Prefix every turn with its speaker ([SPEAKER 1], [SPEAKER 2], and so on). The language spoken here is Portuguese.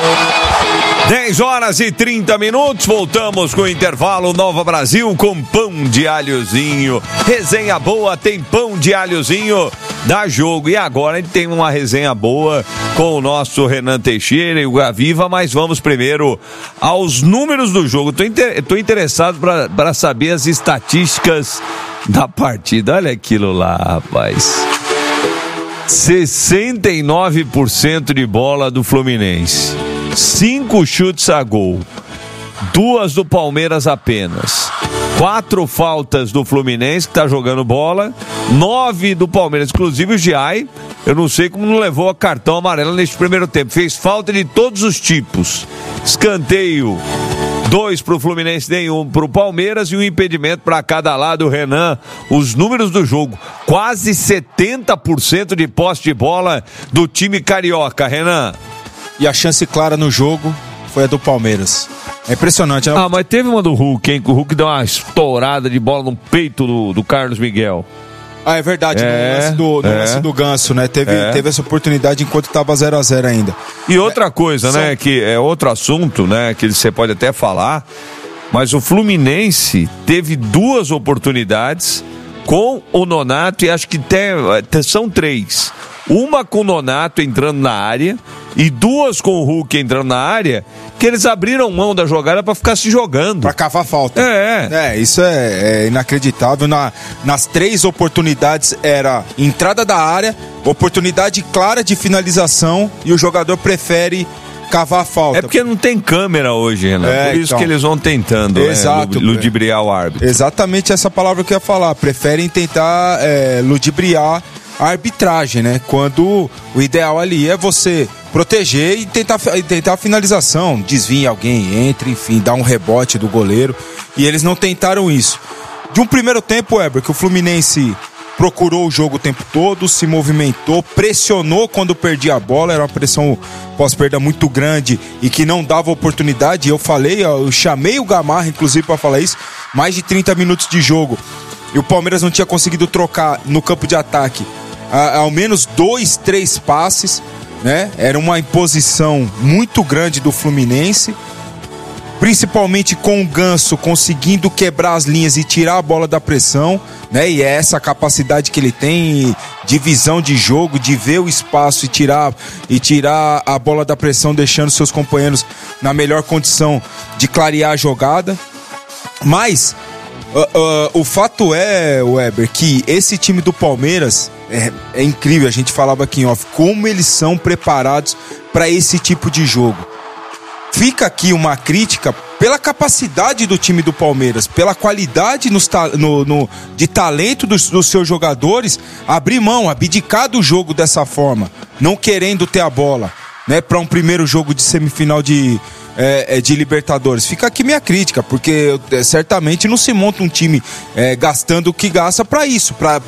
[SPEAKER 1] 10h30, voltamos com o intervalo Nova Brasil com pão de alhozinho. Resenha boa, tem pão de alhozinho, dá jogo. E agora a gente tem uma resenha boa com o nosso Renan Teixeira e o Gaviva, mas vamos primeiro aos números do jogo. Tô interessado para saber as estatísticas da partida. Olha aquilo lá, rapaz. 69% de bola do Fluminense. 5 chutes a gol, 2 do Palmeiras apenas, 4 faltas do Fluminense que tá jogando bola, 9 do Palmeiras, inclusive o Giai, eu não sei como não levou a cartão amarelo neste primeiro tempo, fez falta de todos os tipos, escanteio, 2 pro Fluminense, nenhum pro Palmeiras e um impedimento para cada lado. Renan, os números do jogo, quase 70% de posse de bola do time carioca, Renan.
[SPEAKER 2] E a chance clara no jogo foi a do Palmeiras. É impressionante, né?
[SPEAKER 1] Mas teve uma do Hulk, hein? O Hulk deu uma estourada de bola no peito do Carlos Miguel.
[SPEAKER 2] É verdade, no lance do Ganso, né? Teve essa oportunidade enquanto estava 0-0 ainda.
[SPEAKER 1] E outra coisa, né? Que é outro assunto, né? Que você pode até falar, mas o Fluminense teve 2 oportunidades com o Nonato e acho que são 3. Uma com o Nonato entrando na área e 2 com o Hulk entrando na área, que eles abriram mão da jogada para ficar se jogando.
[SPEAKER 2] Para cavar falta. Isso é inacreditável. Nas 3 oportunidades era entrada da área, oportunidade clara de finalização e o jogador prefere cavar a falta.
[SPEAKER 1] É porque não tem câmera hoje, Renan. Por isso que eles vão tentando ludibriar o árbitro.
[SPEAKER 2] Exatamente essa palavra que eu ia falar. Preferem tentar ludibriar a arbitragem, né? Quando o ideal ali é você proteger e tentar a finalização, desvia alguém, entra, enfim, dá um rebote do goleiro, e eles não tentaram isso. De um primeiro tempo, Weber, que o Fluminense procurou o jogo o tempo todo, se movimentou, pressionou quando perdia a bola, era uma pressão pós-perda muito grande e que não dava oportunidade. Eu chamei o Gamarra, inclusive, para falar isso, mais de 30 minutos de jogo, e o Palmeiras não tinha conseguido trocar no campo de ataque ao menos 2, 3 passes, né? Era uma imposição muito grande do Fluminense, principalmente com o Ganso conseguindo quebrar as linhas e tirar a bola da pressão, né? E é essa capacidade que ele tem de visão de jogo, de ver o espaço e tirar a bola da pressão, deixando seus companheiros na melhor condição de clarear a jogada. Mas o fato é, Weber, que esse time do Palmeiras é incrível. A gente falava aqui em off como eles são preparados para esse tipo de jogo. Fica aqui uma crítica pela capacidade do time do Palmeiras, pela qualidade de talento dos seus jogadores, abrir mão, abdicar do jogo dessa forma, não querendo ter a bola, né, para um primeiro jogo de semifinal de Libertadores. Fica aqui minha crítica, porque certamente não se monta um time gastando o que gasta para isso, para